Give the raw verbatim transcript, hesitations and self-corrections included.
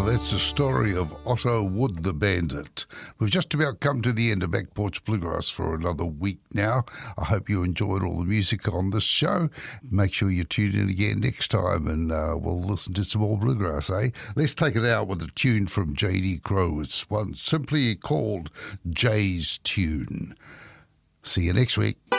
That's the story of Otto Wood the Bandit. We've just about come to the end of Back Porch Bluegrass for another week now. I hope you enjoyed all the music on this show. Make sure you tune in again next time and uh, we'll listen to some more bluegrass, eh? Let's take it out with a tune from J D Crowe. It's one simply called Jay's Tune. See you next week.